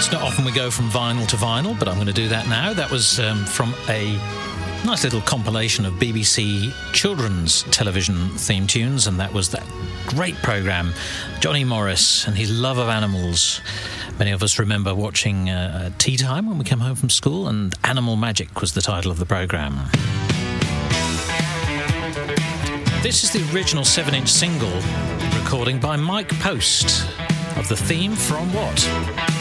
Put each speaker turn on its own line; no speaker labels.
It's not often we go from vinyl to vinyl, but I'm going to do that now. That was from a nice little compilation of BBC children's television theme tunes, and that was that great programme, Johnny Morris and his love of animals. Many of us remember watching Tea Time when we came home from school, and Animal Magic was the title of the programme. This is the original 7-inch single recording by Mike Post of the theme from what?